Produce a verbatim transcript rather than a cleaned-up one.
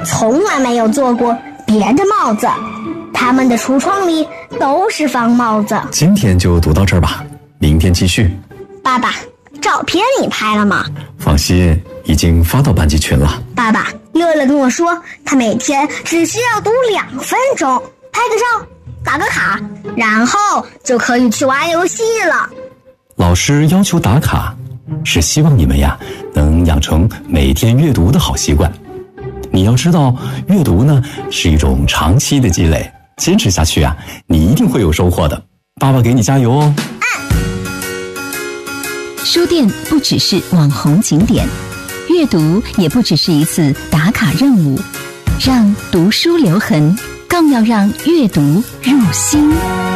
从来没有做过别的帽子，他们的橱窗里都是方帽子。 今天就读到这儿吧，明天继续。 爸爸，照片你拍了吗？ 放心，已经发到班级群了。 爸爸，乐乐跟我说，他每天只需要读两分钟，拍个照，打个卡，然后就可以去玩游戏了。 老师要求打卡，是希望你们呀能养成每天阅读的好习惯。你要知道，阅读呢是一种长期的积累，坚持下去啊，你一定会有收获的。爸爸给你加油哦！ 书店不只是网红景点，阅读也不只是一次打卡任务，让读书留痕，更要让阅读入心。